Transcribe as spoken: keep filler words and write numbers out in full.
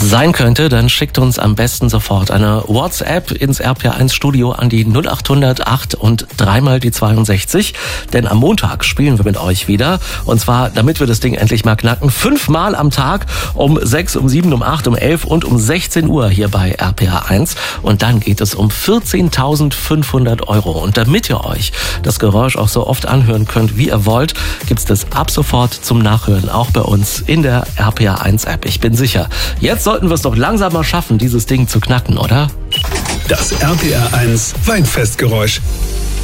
sein könnte, dann schickt uns am besten sofort eine WhatsApp ins R P R eins Studio an die null acht null null acht und dreimal die zweiundsechzig. Denn am Montag spielen wir mit euch wieder. Und zwar, damit wir das Ding endlich mal knacken, fünfmal am Tag um sechs, um sieben, um acht, um elf und um sechzehn Uhr hier bei R P R eins. Und dann geht es um vierzehntausendfünfhundert Euro. Und damit ihr euch das Geräusch auch so oft anhören könnt, wie ihr wollt, gibt es das ab sofort zum Nachhören auch bei uns in der R P R eins App. Ich bin sicher, jetzt sollten wir es doch langsam mal schaffen, dieses Ding zu knacken, oder? Das R P R eins Weinfestgeräusch.